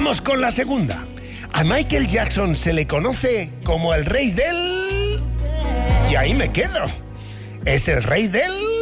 Vamos con la segunda. A Michael Jackson se le conoce como el rey del... Y ahí me quedo. ¿Es el rey del...?